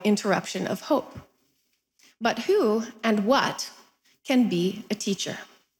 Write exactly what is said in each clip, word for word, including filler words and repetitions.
interruption of hope. But who and what can be a teacher?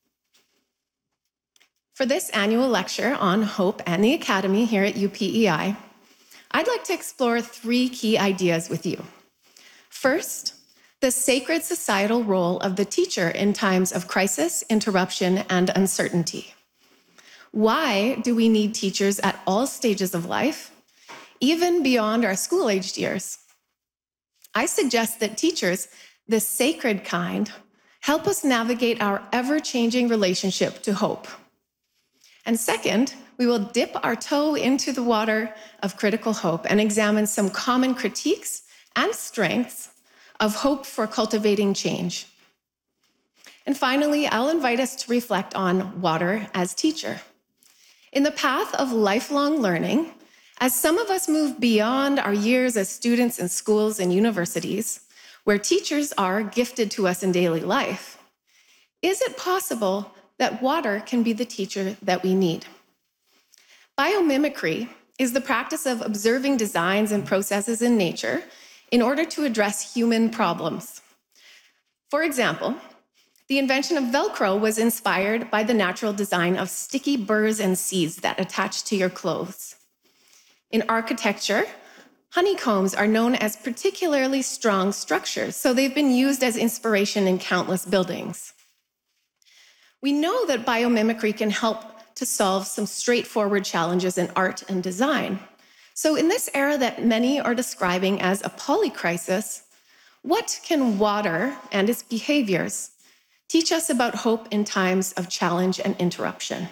For this annual lecture on hope and the Academy here at U P E I, I'd like to explore three key ideas with you. First, the sacred societal role of the teacher in times of crisis, interruption, and uncertainty. Why do we need teachers at all stages of life, even beyond our school-aged years? I suggest that teachers, the sacred kind, help us navigate our ever-changing relationship to hope. And second, we will dip our toe into the water of critical hope and examine some common critiques and strengths of hope for cultivating change. And finally, I'll invite us to reflect on water as teacher. In the path of lifelong learning, as some of us move beyond our years as students in schools and universities, where teachers are gifted to us in daily life, is it possible that water can be the teacher that we need? Biomimicry is the practice of observing designs and processes in nature in order to address human problems. For example, the invention of Velcro was inspired by the natural design of sticky burrs and seeds that attach to your clothes. In architecture, honeycombs are known as particularly strong structures, so they've been used as inspiration in countless buildings. We know that biomimicry can help to solve some straightforward challenges in art and design. So in this era that many are describing as a polycrisis, what can water and its behaviors teach us about hope in times of challenge and interruption?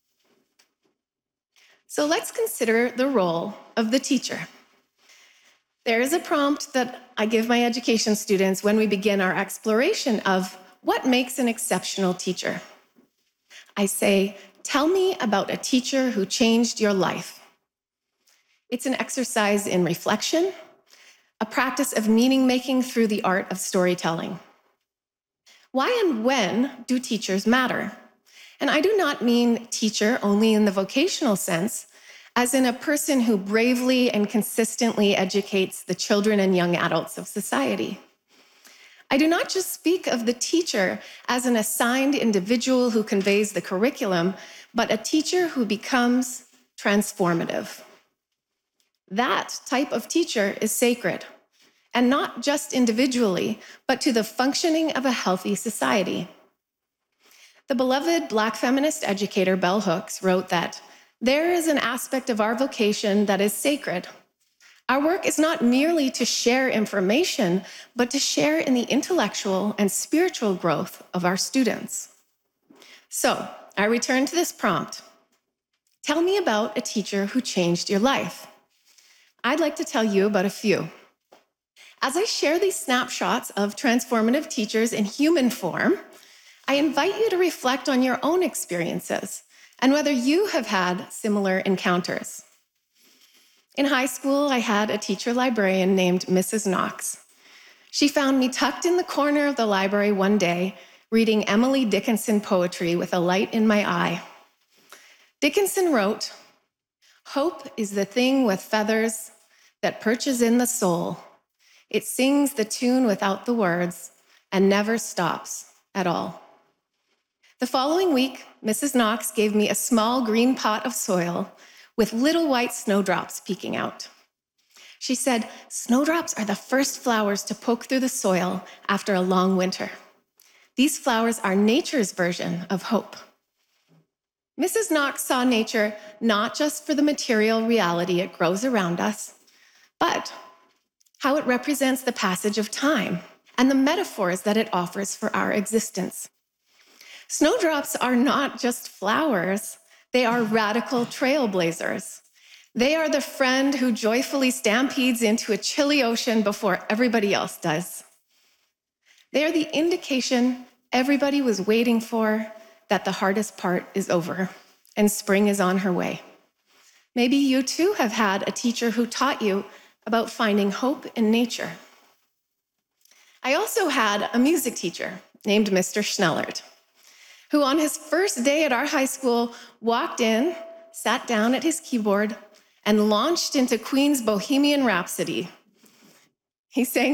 So let's consider the role of the teacher. There is a prompt that I give my education students when we begin our exploration of what makes an exceptional teacher. I say, tell me about a teacher who changed your life. It's an exercise in reflection, a practice of meaning-making through the art of storytelling. Why and when do teachers matter? And I do not mean teacher only in the vocational sense, as in a person who bravely and consistently educates the children and young adults of society. I do not just speak of the teacher as an assigned individual who conveys the curriculum, but a teacher who becomes transformative. That type of teacher is sacred, and not just individually, but to the functioning of a healthy society. The beloved Black feminist educator Bell Hooks wrote that there is an aspect of our vocation that is sacred. Our work is not merely to share information, but to share in the intellectual and spiritual growth of our students. So, I return to this prompt. Tell me about a teacher who changed your life. I'd like to tell you about a few. As I share these snapshots of transformative teachers in human form, I invite you to reflect on your own experiences and whether you have had similar encounters. In high school, I had a teacher librarian named Missus Knox. She found me tucked in the corner of the library one day, reading Emily Dickinson poetry with a light in my eye. Dickinson wrote, "Hope is the thing with feathers that perches in the soul. It sings the tune without the words and never stops at all." The following week, Missus Knox gave me a small green pot of soil with little white snowdrops peeking out. She said, "Snowdrops are the first flowers to poke through the soil after a long winter. These flowers are nature's version of hope." Missus Knox saw nature not just for the material reality it grows around us, but how it represents the passage of time and the metaphors that it offers for our existence. Snowdrops are not just flowers. They are radical trailblazers. They are the friend who joyfully stampedes into a chilly ocean before everybody else does. They are the indication everybody was waiting for that the hardest part is over and spring is on her way. Maybe you too have had a teacher who taught you about finding hope in nature. I also had a music teacher named Mister Schnellert, who on his first day at our high school walked in, sat down at his keyboard, and launched into Queen's Bohemian Rhapsody. He sang